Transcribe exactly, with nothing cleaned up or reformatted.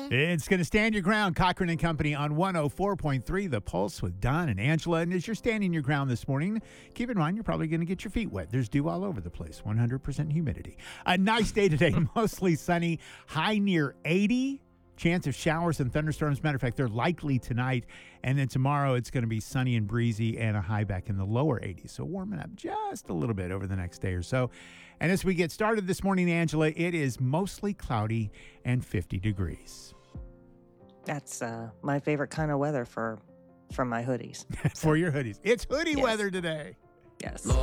It's going to stand your ground. Cochran and Company on one oh four point three, The Pulse with Don and Angela. And as you're standing your ground this morning, keep in mind you're probably going to get your feet wet. There's dew all over the place, one hundred percent humidity. A nice day today, mostly sunny, high near eighty. Chance of showers and thunderstorms. Matter of fact, they're likely tonight. And then tomorrow it's going to be sunny and breezy and a high back in the lower eighties. So warming up just a little bit over the next day or so. And as we get started this morning, Angela, it is mostly cloudy and fifty degrees. That's uh, my favorite kind of weather for, for my hoodies. For your hoodies. It's hoodie Yes. weather today. Yes.